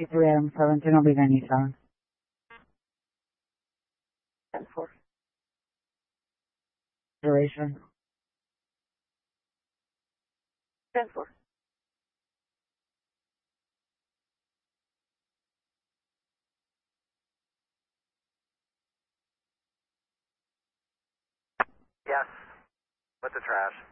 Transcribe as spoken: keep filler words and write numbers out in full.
three Adam seventeen will be ninety-seven. ten four. Duration. ten four. Yes, with the trash.